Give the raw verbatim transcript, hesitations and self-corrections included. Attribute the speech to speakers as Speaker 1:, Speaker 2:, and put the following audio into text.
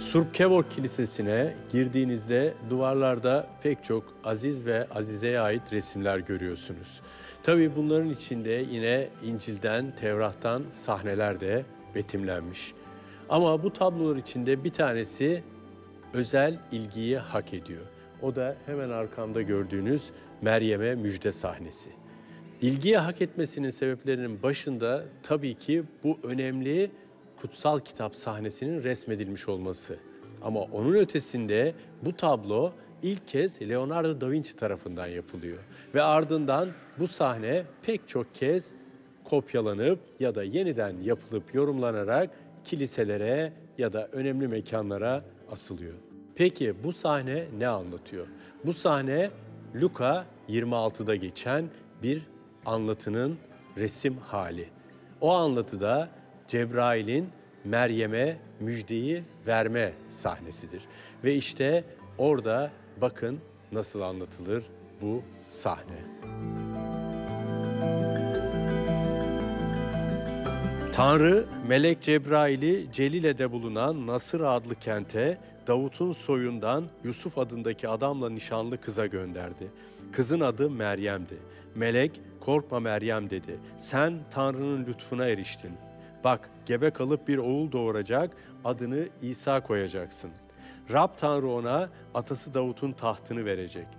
Speaker 1: Surpkevork Kilisesi'ne girdiğinizde duvarlarda pek çok Aziz ve Azize'ye ait resimler görüyorsunuz. Tabii bunların içinde yine İncil'den, Tevrat'tan sahneler de betimlenmiş. Ama bu tablolar içinde bir tanesi özel ilgiyi hak ediyor. O da hemen arkamda gördüğünüz Meryem'e müjde sahnesi. İlgiyi hak etmesinin sebeplerinin başında tabii ki bu önemli kutsal kitap sahnesinin resmedilmiş olması. Ama onun ötesinde bu tablo ilk kez Leonardo da Vinci tarafından yapılıyor. Ve ardından bu sahne pek çok kez kopyalanıp ya da yeniden yapılıp yorumlanarak kiliselere ya da önemli mekanlara asılıyor. Peki bu sahne ne anlatıyor? Bu sahne Luka yirmi altıda geçen bir anlatının resim hali. O anlatıda Cebrail'in Meryem'e müjdeyi verme sahnesidir. Ve işte orada bakın nasıl anlatılır bu sahne. Tanrı, melek Cebrail'i Celile'de bulunan Nasır adlı kente Davut'un soyundan Yusuf adındaki adamla nişanlı kıza gönderdi. Kızın adı Meryem'di. Melek, korkma Meryem dedi. Sen Tanrı'nın lütfuna eriştin. Bak, gebe kalıp bir oğul doğuracak, adını İsa koyacaksın. Rab Tanrı ona atası Davut'un tahtını verecek.